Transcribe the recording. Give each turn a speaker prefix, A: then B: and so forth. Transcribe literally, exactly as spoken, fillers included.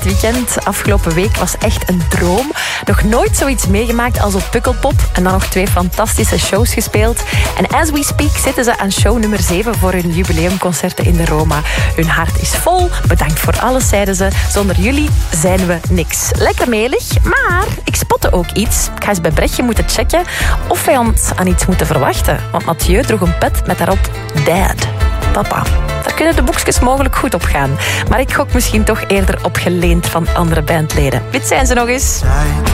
A: weekend afgelopen week was echt een droom. Nog nooit zoiets meegemaakt als op Pukkelpop. En dan nog twee fantastische shows gespeeld. En as we speak zitten ze aan show nummer zeven voor hun jubileumconcerten in de Roma. Hun hart is vol. Bedankt voor alles, zeiden ze. Zonder jullie zijn we niks. Lekker melig, maar ik spotte ook iets. Ik ga eens bij Brechtje moeten checken of wij ons aan iets moeten verwachten. Want Mathieu droeg een pet met daarop Dad. Papa. Daar kunnen de boekjes mogelijk goed op gaan. Maar ik gok misschien toch eerder op geleend van andere bandleden. Dit zijn ze nog eens.